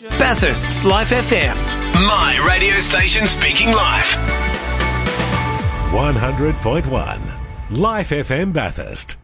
Bathurst's Life FM. My radio station speaking live. 100.1 Life FM Bathurst.